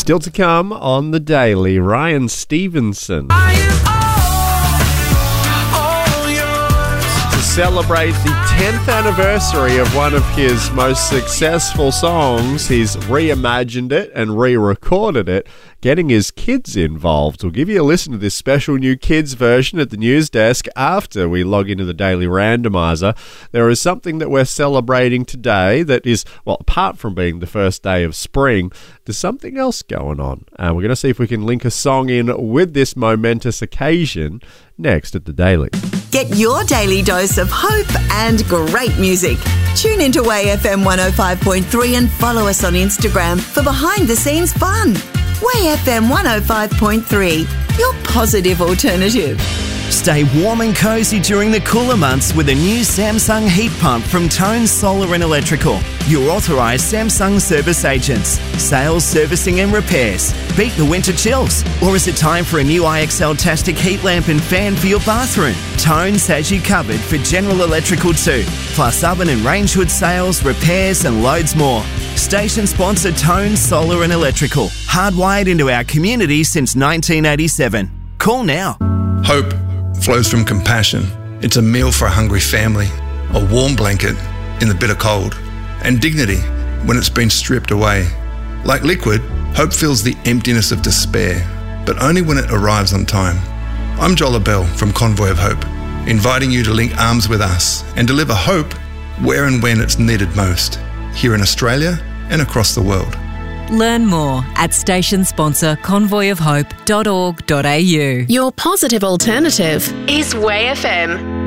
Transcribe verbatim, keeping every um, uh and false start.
Still to come on The Daily, Ryan Stevenson. Celebrate the tenth anniversary of one of his most successful songs. He's reimagined it and re-recorded it, getting his kids involved. We'll give you a listen to this special new kids version at the news desk after we log into the Daily Randomizer. There is something that we're celebrating today that is, well, apart from being the first day of spring, there's something else going on. And we're going to see if we can link a song in with this momentous occasion next at the Daily. Get your daily dose of hope and great music. Tune into Way F M one oh five point three and follow us on Instagram for behind-the-scenes fun. Way F M one oh five point three, your positive alternative. Stay warm and cosy during the cooler months with a new Samsung heat pump from Tone Solar and Electrical. Your authorised Samsung service agents. Sales, servicing and repairs. Beat the winter chills. Or is it time for a new I X L-tastic heat lamp and fan for your bathroom? Tone's has you covered for General Electrical too. Plus oven and range hood sales, repairs and loads more. Station sponsor Tone Solar and Electrical. Hardwired into our community since nineteen eighty-seven. Call now. Hope flows from compassion. It's a meal for a hungry family, a warm blanket in the bitter cold, and dignity when it's been stripped away. Like liquid, hope fills the emptiness of despair, but only when it arrives on time. I'm Joel Bell from Convoy of Hope, inviting you to link arms with us and deliver hope where and when it's needed most, here in Australia and across the world. Learn more at station sponsor convoy of hope dot org dot a u. Your positive alternative is Way F M.